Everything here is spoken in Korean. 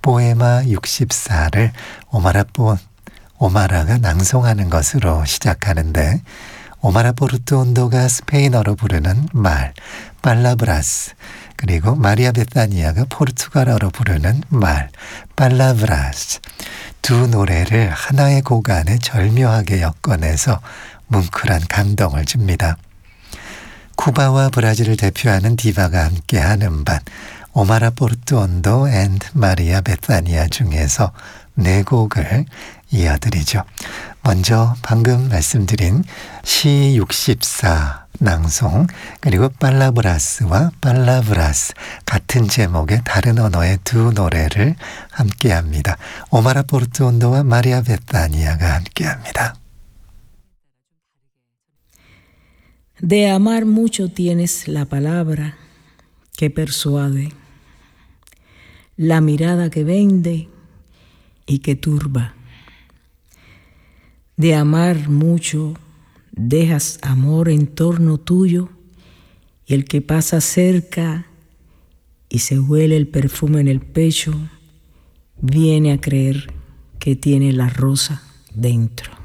포에마 64를 오마라가 낭송하는 것으로 시작하는데, 오마라 포르투온도가 스페인어로 부르는 말, 팔라브라스, 그리고 마리아 베타니아가 포르투갈어로 부르는 말, 팔라브라스, 두 노래를 하나의 곡 안에 절묘하게 엮어내서 뭉클한 감동을 줍니다. 쿠바와 브라질을 대표하는 디바가 함께한 음반, 오마라 포르투온도 앤 마리아 베타니아 중에서 네 곡을 이어드리죠. 먼저 방금 말씀드린 시 64 낭송, 그리고 팔라브라스와 팔라브라스 같은 제목의 다른 언어의 두 노래를 함께합니다. 오마라 포르투온도와 마리아 베타니아가 함께합니다. De amar mucho tienes la palabra que persuade, la mirada que vende y que turba. De amar mucho dejas amor en torno tuyo y el que pasa cerca y se huele el perfume en el pecho viene a creer que tiene la rosa dentro.